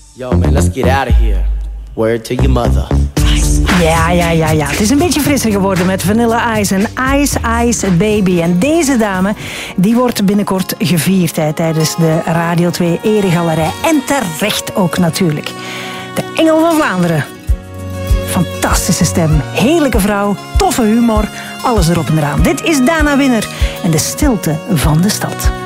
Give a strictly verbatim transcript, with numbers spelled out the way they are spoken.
Yo man, let's get out of here. Word to your mother. Ja, ja, ja, ja. Het is een beetje frisser geworden met Vanilla Ice en Ice Ice Baby. En deze dame, die wordt binnenkort gevierd hè, tijdens de Radio twee Eregalerij. En terecht ook natuurlijk. De Engel van Vlaanderen. Fantastische stem, heerlijke vrouw, toffe humor, alles erop en eraan. Dit is Dana Winner en de stilte van de stad.